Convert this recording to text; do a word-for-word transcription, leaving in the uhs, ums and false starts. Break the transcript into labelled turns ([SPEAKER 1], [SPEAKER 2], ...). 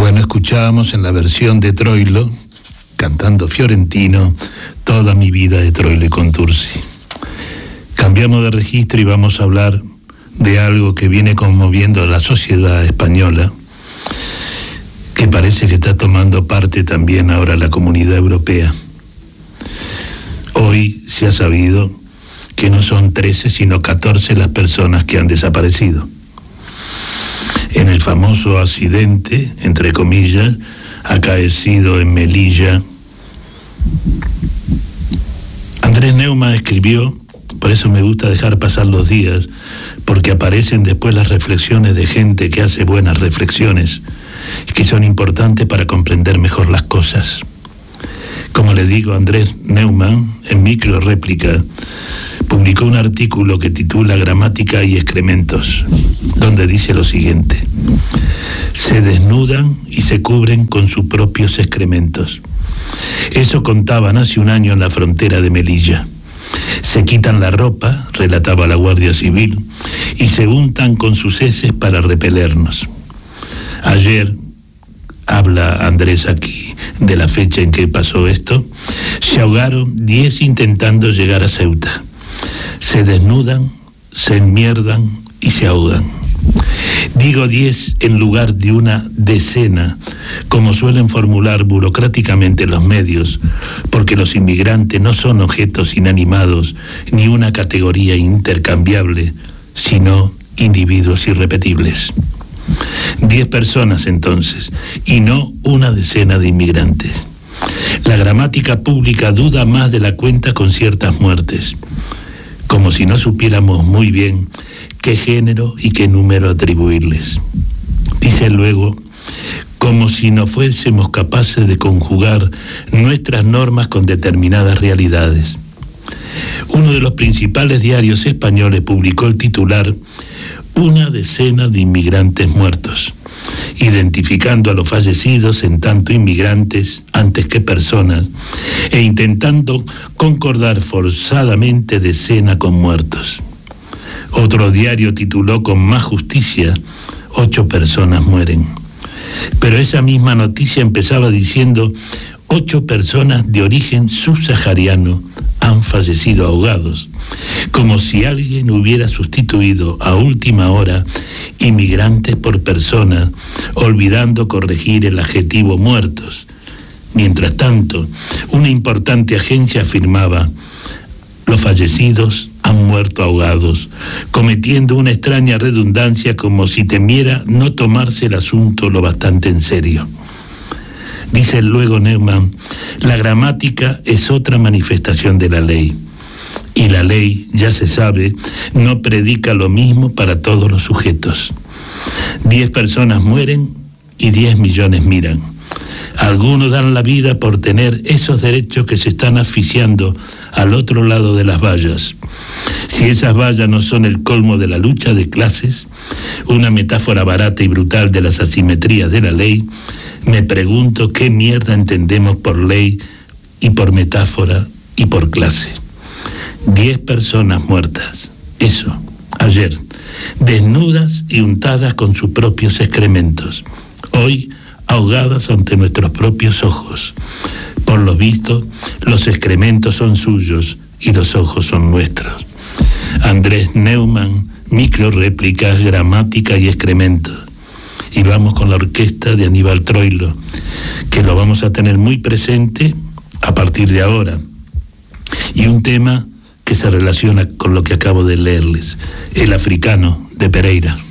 [SPEAKER 1] Bueno, escuchábamos en la versión de Troilo, cantando Fiorentino, Toda mi vida de Troilo y Contursi. Cambiamos de registro y vamos a hablar de algo que viene conmoviendo a la sociedad española, que parece que está tomando parte también ahora la Comunidad Europea. Hoy se ha sabido que no son trece, sino catorce las personas que han desaparecido. En el famoso accidente, entre comillas, acaecido en Melilla. Andrés Neumann escribió, por eso me gusta dejar pasar los días, porque aparecen después las reflexiones de gente que hace buenas reflexiones, que son importantes para comprender mejor las cosas. Como le digo, Andrés Neumann, en Micro Réplica, publicó un artículo que titula Gramática y excrementos, donde dice lo siguiente: se desnudan y se cubren con sus propios excrementos. Eso contaban hace un año en la frontera de Melilla. Se quitan la ropa, relataba la Guardia Civil, y se untan con sus heces para repelernos. Ayer, habla Andrés aquí de la fecha en que pasó esto, se ahogaron diez intentando llegar a Ceuta. Se desnudan, se enmierdan y se ahogan. Digo diez en lugar de una decena, como suelen formular burocráticamente los medios, porque los inmigrantes no son objetos inanimados ni una categoría intercambiable, sino individuos irrepetibles. Diez personas entonces, y no una decena de inmigrantes. La gramática pública duda más de la cuenta con ciertas muertes, como si no supiéramos muy bien qué género y qué número atribuirles. Dice luego, como si no fuésemos capaces de conjugar nuestras normas con determinadas realidades. Uno de los principales diarios españoles publicó el titular Una decena de inmigrantes muertos, identificando a los fallecidos en tanto inmigrantes antes que personas e intentando concordar forzadamente decena con muertos. Otro diario tituló con más justicia, ocho personas mueren. Pero esa misma noticia empezaba diciendo, ocho personas de origen subsahariano han fallecido ahogados, como si alguien hubiera sustituido a última hora inmigrantes por personas, olvidando corregir el adjetivo muertos. Mientras tanto, una importante agencia afirmaba, los fallecidos han muerto ahogados, cometiendo una extraña redundancia como si temiera no tomarse el asunto lo bastante en serio. Dice luego Neumann, la gramática es otra manifestación de la ley. Y la ley, ya se sabe, no predica lo mismo para todos los sujetos. Diez personas mueren y diez millones miran. Algunos dan la vida por tener esos derechos que se están asfixiando al otro lado de las vallas. Si esas vallas no son el colmo de la lucha de clases, una metáfora barata y brutal de las asimetrías de la ley, me pregunto qué mierda entendemos por ley y por metáfora y por clase. Diez personas muertas, eso, ayer, desnudas y untadas con sus propios excrementos, hoy ahogadas ante nuestros propios ojos. Por lo visto, los excrementos son suyos y los ojos son nuestros. Andrés Neumann, Micro Réplicas, Gramática y Excrementos. Y vamos con la orquesta de Aníbal Troilo, que lo vamos a tener muy presente a partir de ahora. Y un tema que se relaciona con lo que acabo de leerles, El africano de Pereira.